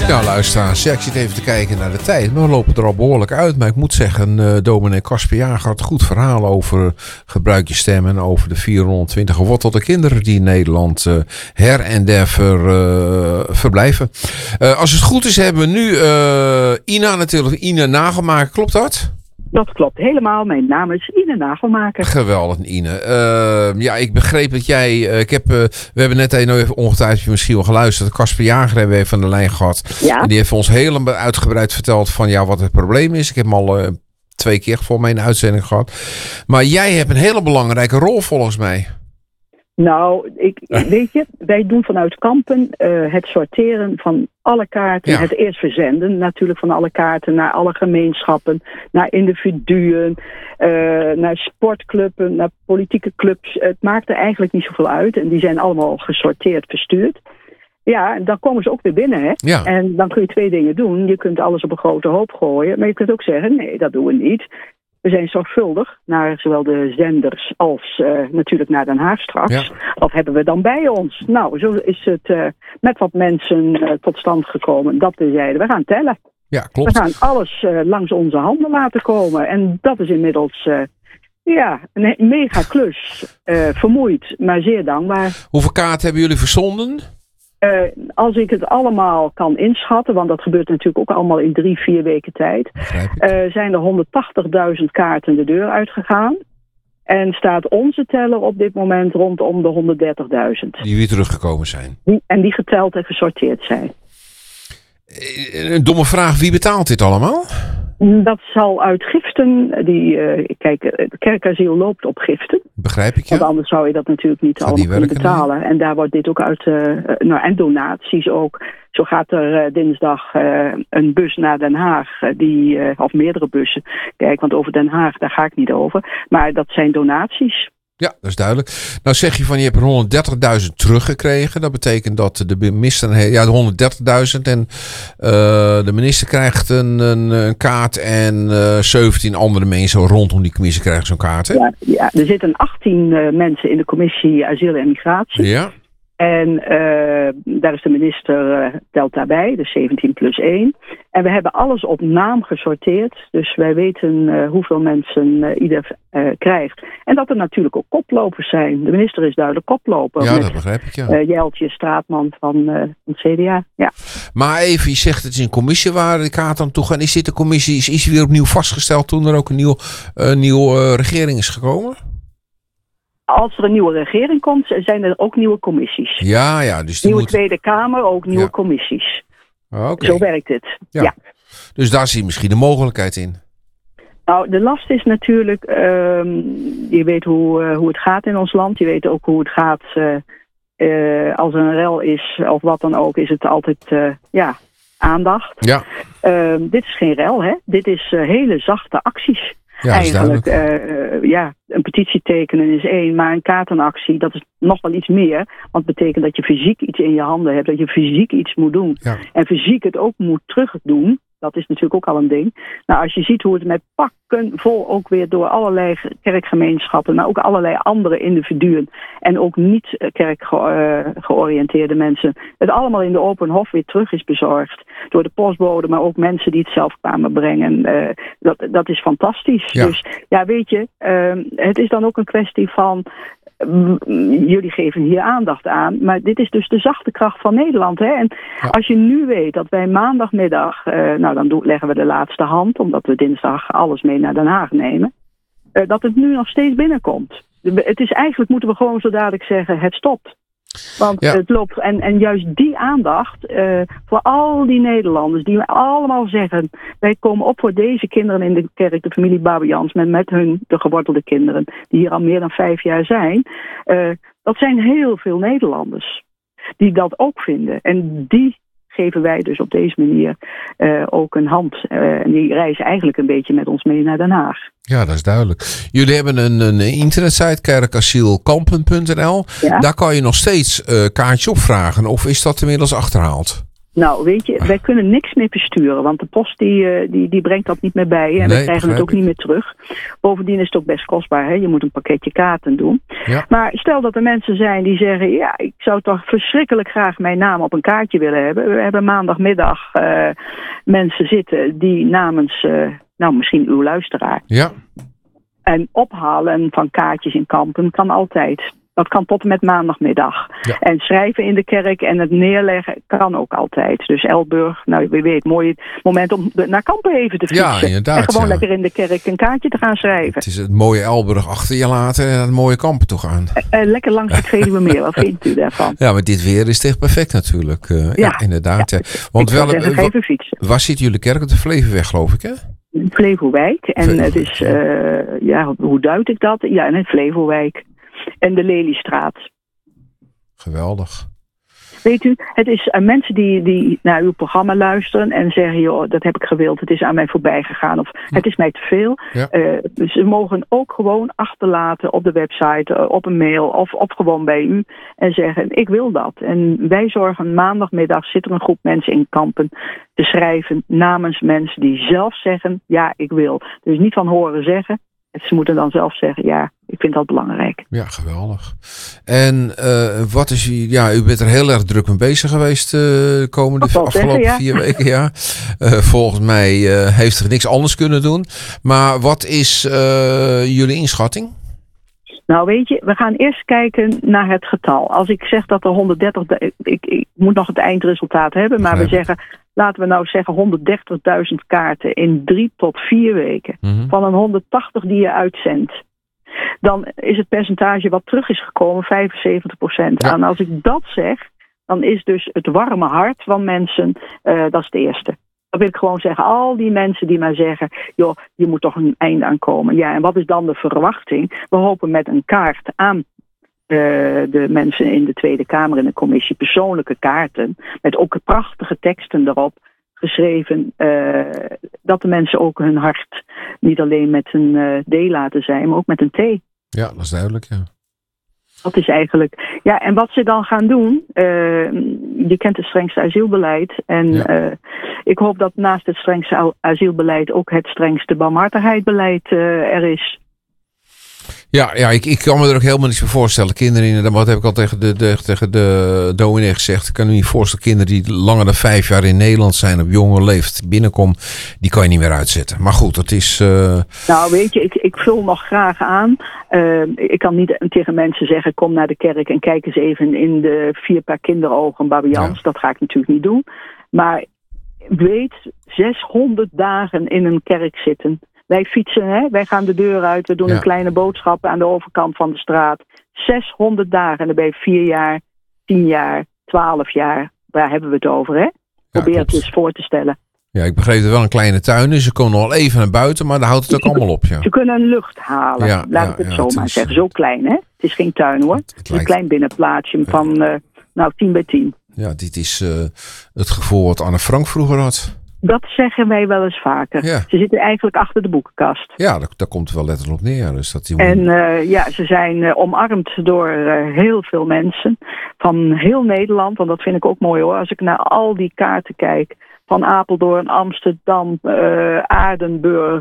Ja, luisteraars, ik zit even te kijken naar de tijd. Maar we lopen er al behoorlijk uit. Maar ik moet zeggen, dominee Casper Jager had een goed verhaal over gebruik je stem en over de 420 gewortelde kinderen die in Nederland her en der verblijven. Als het goed is, hebben we nu Ina natuurlijk, Ina Nagelmaker. Klopt dat? Dat klopt helemaal. Mijn naam is Ine Nagelmaker. Geweldig, Ine. Ja, ik begreep dat jij... we hebben net even ongetwijfeld misschien wel geluisterd. Casper Jager hebben we even aan de lijn gehad. Ja. En die heeft ons helemaal uitgebreid verteld van wat het probleem is. Ik heb hem al 2 keer voor mij in de uitzending gehad. Maar jij hebt een hele belangrijke rol volgens mij. Nou, weet je, wij doen vanuit Kampen het sorteren van alle kaarten. Ja. Het eerst verzenden natuurlijk van alle kaarten naar alle gemeenschappen, naar individuen, naar sportclubs, naar politieke clubs. Het maakt er eigenlijk niet zoveel uit. En die zijn allemaal gesorteerd, verstuurd. Ja, en dan komen ze ook weer binnen, hè? Ja. En dan kun je 2 dingen doen. Je kunt alles op een grote hoop gooien, maar je kunt ook zeggen, nee, dat doen we niet. We zijn zorgvuldig naar zowel de zenders als natuurlijk naar Den Haag straks. Ja. Wat hebben we dan bij ons? Nou, zo is het met wat mensen tot stand gekomen dat we zeiden, we gaan tellen. Ja, klopt. We gaan alles langs onze handen laten komen. En dat is inmiddels een mega klus. Vermoeid, maar zeer dankbaar. Hoeveel kaarten hebben jullie verzonden? Als ik het allemaal kan inschatten, want dat gebeurt natuurlijk ook allemaal in 3-4 weken tijd, zijn er 180.000 kaarten de deur uitgegaan. En staat onze teller op dit moment rondom de 130.000. Die weer teruggekomen zijn. Die geteld en gesorteerd zijn. Een domme vraag, wie betaalt dit allemaal? Dat zal uit giften. Kijk, het kerkasiel loopt op giften. Begrijp ik, ja. Want anders zou je dat natuurlijk niet allemaal kunnen betalen. En daar wordt dit ook uit... en donaties ook. Zo gaat er dinsdag een bus naar Den Haag. Of meerdere bussen. Kijk, want over Den Haag, daar ga ik niet over. Maar dat zijn donaties. Ja, dat is duidelijk. Nou zeg je van je hebt 130.000 teruggekregen. Dat betekent dat de minister... Ja, de 130.000 en de minister krijgt een kaart en 17 andere mensen rondom die commissie krijgen zo'n kaart. Hè? Ja, er zitten 18 mensen in de commissie asiel en migratie. Ja. En daar is de minister, telt daarbij, dus 17 plus 1. En we hebben alles op naam gesorteerd. Dus wij weten hoeveel mensen ieder krijgt. En dat er natuurlijk ook koplopers zijn. De minister is duidelijk koploper. Ja, dat begrijp ik, ja. Jeltje Straatman van het CDA, ja. Maar even, je zegt het is een commissie waar de kaart aan toe gaan. Is dit de commissie, is weer opnieuw vastgesteld toen er ook een nieuwe regering is gekomen? Als er een nieuwe regering komt, zijn er ook nieuwe commissies. Ja, dus nieuwe Tweede Kamer, ook nieuwe commissies. Okay. Zo werkt het. Ja. Dus daar zie je misschien de mogelijkheid in. Nou, de last is natuurlijk, je weet hoe het gaat in ons land. Je weet ook hoe het gaat als er een rel is of wat dan ook, is het altijd aandacht. Ja. Dit is geen rel, hè? Dit is hele zachte acties. Ja, eigenlijk, een petitie tekenen is 1, maar een kaartenactie, dat is nog wel iets meer. Want het betekent dat je fysiek iets in je handen hebt, dat je fysiek iets moet doen. Ja. En fysiek het ook moet terugdoen. Dat is natuurlijk ook al een ding. Nou, als je ziet hoe het met pakken vol ook weer door allerlei kerkgemeenschappen, maar ook allerlei andere individuen en ook niet kerkgeoriënteerde mensen, het allemaal in de open hof weer terug is bezorgd. Door de postbode, maar ook mensen die het zelf kwamen brengen. Dat is fantastisch. Ja. Dus ja, weet je, het is dan ook een kwestie van jullie geven hier aandacht aan, maar dit is dus de zachte kracht van Nederland. Hè? En als je nu weet dat wij maandagmiddag, dan leggen we de laatste hand, omdat we dinsdag alles mee naar Den Haag nemen, dat het nu nog steeds binnenkomt. Het is eigenlijk, moeten we gewoon zo dadelijk zeggen, het stopt. Want het loopt, en juist die aandacht voor al die Nederlanders die allemaal zeggen, wij komen op voor deze kinderen in de kerk, de familie Babians, met hun de gewortelde kinderen, die hier al meer dan 5 jaar zijn. Dat zijn heel veel Nederlanders die dat ook vinden. En die geven wij dus op deze manier ook een hand. En die reizen eigenlijk een beetje met ons mee naar Den Haag. Ja, dat is duidelijk. Jullie hebben een internetsite, kerkasielkampen.nl. Ja. Daar kan je nog steeds kaartjes opvragen. Of is dat inmiddels achterhaald? Nou, weet je, wij kunnen niks meer versturen, want de post die brengt dat niet meer bij en wij krijgen het ook niet meer terug. Bovendien is het ook best kostbaar, hè? Je moet een pakketje kaarten doen. Ja. Maar stel dat er mensen zijn die zeggen, ja, ik zou toch verschrikkelijk graag mijn naam op een kaartje willen hebben. We hebben maandagmiddag mensen zitten die namens, misschien uw luisteraar. Ja. En ophalen van kaartjes in Kampen kan altijd. Dat kan tot en met maandagmiddag. Ja. En schrijven in de kerk en het neerleggen kan ook altijd. Dus Elburg, wie weet, mooi moment om naar Kampen even te fietsen. Ja, inderdaad. En gewoon lekker in de kerk een kaartje te gaan schrijven. Het is het mooie Elburg achter je laten en het mooie Kampen toe gaan. Lekker langs het Veluwemeer, wat vindt u daarvan? Ja, maar dit weer is echt perfect natuurlijk. Ja, inderdaad. Ja. Want even fietsen. Waar zit jullie kerk? Op de Flevoweg, geloof ik, hè? Flevowijk. En het is, hoe duid ik dat? Ja, in het Flevowijk. En de Leliestraat. Geweldig. Weet u, het is mensen die naar uw programma luisteren en zeggen, joh, dat heb ik gewild, het is aan mij voorbij gegaan of het is mij te veel. Ja. Ze mogen ook gewoon achterlaten op de website, op een mail of gewoon bij u en zeggen, ik wil dat. En wij zorgen maandagmiddag, zit er een groep mensen in Kampen te schrijven namens mensen die zelf zeggen, ja, ik wil. Dus niet van horen zeggen. Ze moeten dan zelf zeggen, ja, ik vind dat belangrijk. Ja, geweldig. En wat is u bent er heel erg druk mee bezig geweest de afgelopen 4 weken. Ja. Volgens mij heeft er niks anders kunnen doen. Maar wat is jullie inschatting? Nou, weet je, we gaan eerst kijken naar het getal. Als ik zeg dat er 130... Ik moet nog het eindresultaat hebben, maar we zeggen... Laten we nou zeggen 130.000 kaarten in 3 tot 4 weken. Mm-hmm. Van een 180 die je uitzendt. Dan is het percentage wat terug is gekomen 75%. Ja. En als ik dat zeg, dan is dus het warme hart van mensen, dat is het eerste. Dan wil ik gewoon zeggen, al die mensen die maar zeggen, joh, je moet toch een einde aan komen. Ja, en wat is dan de verwachting? We hopen met een kaart aan de mensen in de Tweede Kamer en de commissie persoonlijke kaarten met ook prachtige teksten erop geschreven dat de mensen ook hun hart niet alleen met een D laten zijn, maar ook met een T. Ja, dat is duidelijk, ja. Dat is eigenlijk... Ja, en wat ze dan gaan doen... je kent het strengste asielbeleid. En ik hoop dat naast het strengste asielbeleid ook het strengste barmhartigheidsbeleid er is. Ja, ik kan me er ook helemaal niets voor voorstellen. Kinderen, wat heb ik al tegen de dominee gezegd. Ik kan me niet voorstellen, kinderen die langer dan 5 jaar in Nederland zijn, op jonge leeftijd binnenkomen, die kan je niet meer uitzetten. Maar goed, dat is... Nou, weet je, ik vul nog graag aan. Ik kan niet tegen mensen zeggen, kom naar de kerk en kijk eens even in de 4 paar kinderogen Babians. Ja. Dat ga ik natuurlijk niet doen. Maar weet, 600 dagen in een kerk zitten. Wij fietsen, hè? Wij gaan de deur uit. We doen een kleine boodschap aan de overkant van de straat. 600 dagen. En dan ben je 4 jaar, 10 jaar, 12 jaar. Waar hebben we het over, hè? Probeer het eens voor te stellen. Ja, ik begreep dat wel een kleine tuin is. Ze komen al even naar buiten, maar daar houdt het ook allemaal op. Ja. Ze kunnen lucht halen. Laat ik het zo maar zeggen. Zo klein, hè? Het is geen tuin, hoor. Het is een klein binnenplaatsje van 10 bij 10. Ja, dit is het gevoel wat Anne Frank vroeger had. Dat zeggen wij wel eens vaker. Ja. Ze zitten eigenlijk achter de boekenkast. Ja, daar komt het wel letterlijk op neer. Dus dat en ze zijn omarmd door heel veel mensen. Van heel Nederland. Want dat vind ik ook mooi, hoor. Als ik naar al die kaarten kijk. Van Apeldoorn, Amsterdam, Aardenburg.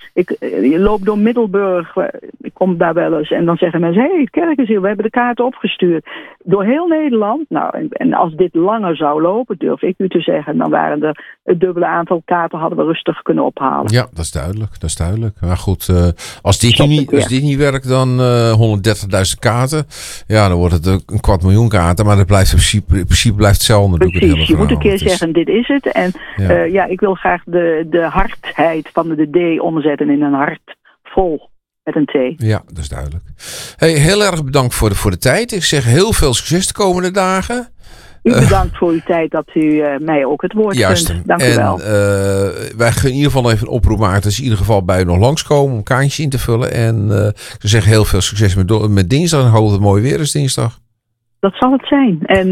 Je loopt door Middelburg. Ik kom daar wel eens. En dan zeggen mensen, hey, Kerkenzeel, we hebben de kaarten opgestuurd. Door heel Nederland. Nou, en als dit langer zou lopen, durf ik u te zeggen, dan waren er het dubbele aantal kaarten hadden we rustig kunnen ophalen. Ja, dat is duidelijk. Maar goed, als dit niet werkt, dan 130.000 kaarten. Ja, dan wordt het 250.000 kaarten. Maar dat blijft in principe blijft hetzelfde. Precies, je moet een keer zeggen, dit is het. En ik wil graag de hardheid van de D omzetten in een hart vol met een T. Ja, dat is duidelijk. Hey, heel erg bedankt voor de tijd. Ik zeg heel veel succes de komende dagen. U bedankt voor uw tijd dat u mij ook het woord gunt. Dank u wel. Wij gaan in ieder geval even een oproep maken. Dus in ieder geval bij u nog langskomen om kaartjes in te vullen. En ik zeg heel veel succes met dinsdag. En hoop dat het mooi weer is dinsdag. Dat zal het zijn. En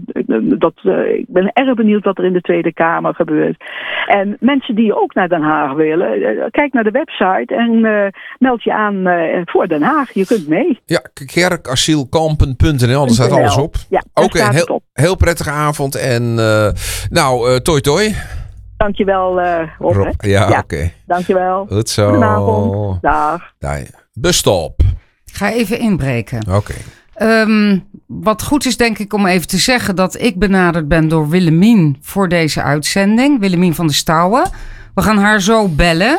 ik ben erg benieuwd wat er in de Tweede Kamer gebeurt. En mensen die ook naar Den Haag willen, kijk naar de website en meld je aan voor Den Haag. Je kunt mee. Ja, kerkasielkampen.nl, daar staat alles op. Ja, ook een heel prettige avond en toi toi. Dankjewel, Rob. Ja, oké. Dankjewel. Goed zo. Goedenavond. Dag. Busstop. Ik ga even inbreken. Oké. Wat goed is denk ik om even te zeggen dat ik benaderd ben door Willemien voor deze uitzending. Willemien van der Stouwen. We gaan haar zo bellen.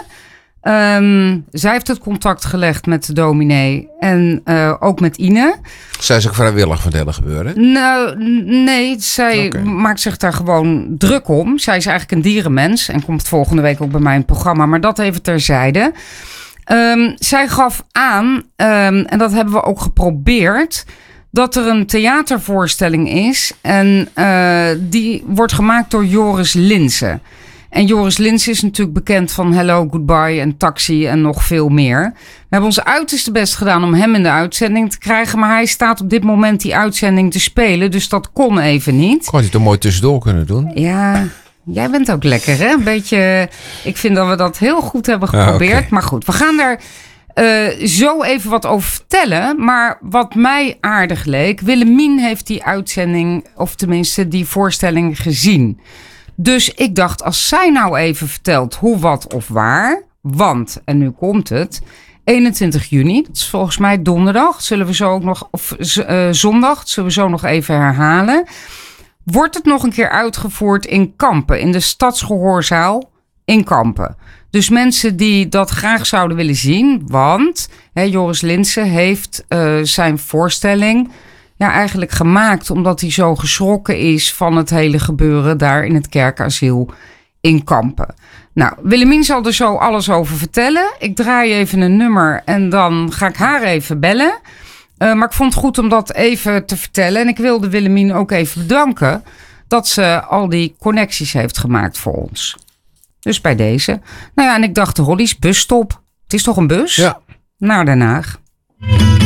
Zij heeft het contact gelegd met de dominee en ook met Ine. Zij is ook vrijwillig van het hele gebeuren? Nou, nee, zij maakt zich daar gewoon druk om. Zij is eigenlijk een dierenmens en komt volgende week ook bij mij in het programma. Maar dat even terzijde. Zij gaf aan, en dat hebben we ook geprobeerd, dat er een theatervoorstelling is. En die wordt gemaakt door Joris Linssen. En Joris Linssen is natuurlijk bekend van Hello, Goodbye en Taxi en nog veel meer. We hebben ons uiterste best gedaan om hem in de uitzending te krijgen. Maar hij staat op dit moment die uitzending te spelen. Dus dat kon even niet. Had hij toch mooi tussendoor kunnen doen? Ja, jij bent ook lekker, hè? Een beetje. Ik vind dat we dat heel goed hebben geprobeerd. Okay. Maar goed, we gaan daar zo even wat over vertellen. Maar wat mij aardig leek, Willemien heeft die uitzending, of tenminste die voorstelling gezien. Dus ik dacht, als zij nou even vertelt hoe, wat of waar. Want, en nu komt het, 21 juni, dat is volgens mij donderdag, zullen we zo ook nog, of zondag, zullen we zo nog even herhalen. Wordt het nog een keer uitgevoerd in Kampen, in de Stadsgehoorzaal in Kampen. Dus mensen die dat graag zouden willen zien, want Joris Linssen heeft zijn voorstelling eigenlijk gemaakt omdat hij zo geschrokken is van het hele gebeuren daar in het kerkasiel in Kampen. Nou, Willemien zal er zo alles over vertellen. Ik draai even een nummer en dan ga ik haar even bellen. Maar ik vond het goed om dat even te vertellen. En ik wilde Willemien ook even bedanken dat ze al die connecties heeft gemaakt voor ons. Dus bij deze. Nou ja, en ik dacht de Hollies busstop. Het is toch een bus? Ja. Naar Den Haag.